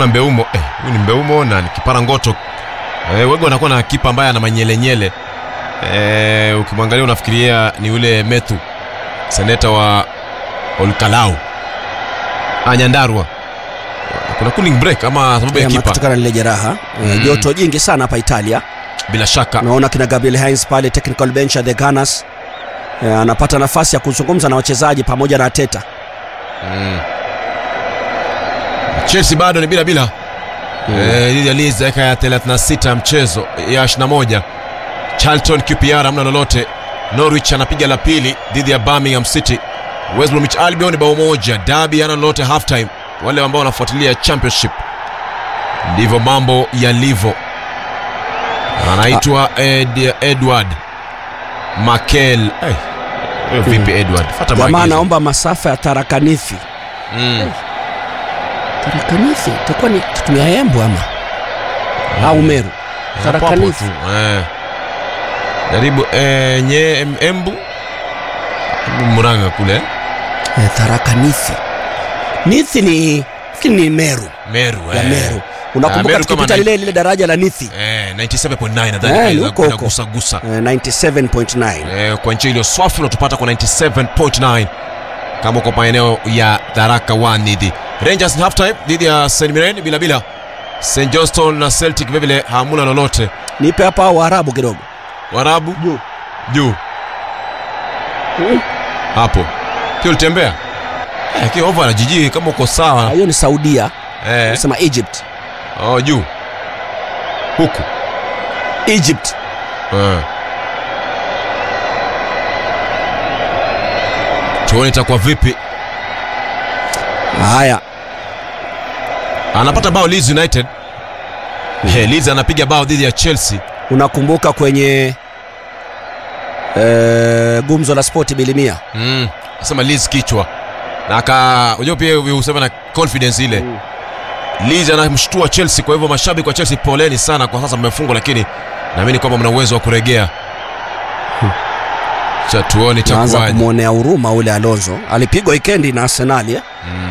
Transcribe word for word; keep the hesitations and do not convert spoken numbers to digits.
Naona Mbeumo, eh, huyu ni Mbeumo na ni kipara ngoto. Eh, wengi wanakuwa na kipa ambaye ana manyele nyele. Eh, ukimwangalia unafikiria ni yule Methu, seneta wa Olkalau. Anyandarua. Kuna cooling break ama sababu ya kipa kutokana na ile jeraha. Mm. Joto jingi sana hapa Italia. Bila shaka. Naona kina Gabriel Heinz pale technical bench ya the Gunners. E, anapata nafasi ya kuzungumza na wachezaji pamoja na Arteta. Mm. Chelsea bado ni bila bila. Mm. Eh, ile Leeds dakika ya thelathini na sita mchezo ya ishirini na moja. Charlton Q P R hamna lolote. Norwich anapiga la pili dhidi ya Birmingham City. West Bromwich Albion bao moja. Derby hana lolote half time. Wale ambao wanafuatilia championship ndivyo mambo yalivyo. Anaitwa Ed, Edward Makel. Hey, vipi Edward? Fuata maagizo. Jamaa naomba masafa ya Tarakanithi. Mm. Hey. Tarakanithi itakuwa ni tutumia Embu ama mm. au Meru. Tarakanithi. Eh. Jaribu eh nye Embu. Muranga kule. Eh, Tarakanithi. Nithi ni ni Meru. Meru. Ya Meru. Unakumbuka tukipita lile lile daraja la Nithi? Eh, tisini na saba nukta tisa nadhani inaweza kugusa gusa. Eh, tisini na saba nukta tisa. Eh, kwa nchi ile swafi unatupata kwa tisini na saba nukta tisa kama kwa maeneo ya Tharaka One hivi. Rangers half time dhidi ya Saint Mirren bila bila. Saint Johnston na Celtic vile vile hamuna lolote. Nipe hapa Waarabu kidogo. Waarabu? Juu. Juu. Mm. Hapo. Kio ulitembea? Eh, kio over na jiji kama uko sawa. Hiyo ni Saudia. Eh. Nasema Egypt. Oh, juu. Huku. Egypt. Eh. Tuone itakuwa vipi. Haya. Anapata bao Leeds United. Mm. Hey, Leeds anapiga bao dhidi ya Chelsea. Unakumbuka kwenye eh gumzo la Sport Bilimia? Mm. Nasema Leeds kichwa. Na aka unajua pia usema na confidence ile. Mm. Leeds anamshtua Chelsea, kwa hivyo mashabiki wa Chelsea poleni sana kwa sasa mmefungwa, lakini naamini kwamba mna uwezo wa kurejea. Hmm. Cha tuone itakuwaje. Naanza kumuonea huruma ule Alonso. Alipigwa weekend na Arsenal eh? Mm.